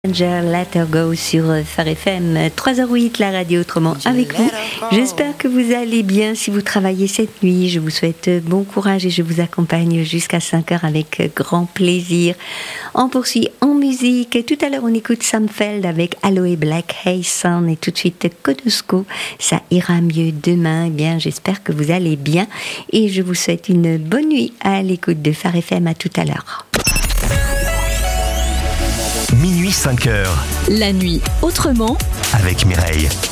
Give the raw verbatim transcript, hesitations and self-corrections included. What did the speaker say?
Let Her Go sur Phare F M, trois heures huit, la radio autrement avec vous. J'espère que vous allez bien. Si vous travaillez cette nuit, je vous souhaite bon courage et je vous accompagne jusqu'à cinq heures avec grand plaisir. On poursuit en musique. Tout à l'heure, on écoute Sam Feld avec Aloe Black, Hey Son, et tout de suite Konosko. Ça ira mieux demain. Eh bien, j'espère que vous allez bien et je vous souhaite une bonne nuit à l'écoute de Phare F M. À tout à l'heure. Minuit cinq heures. La nuit autrement avec Mireille.